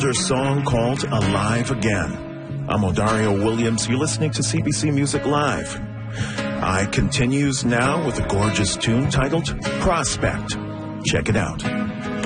Their song called Alive Again. I'm Odario Williams. You're listening to CBC Music Live. I continues now with a gorgeous tune titled Prospect. Check it out.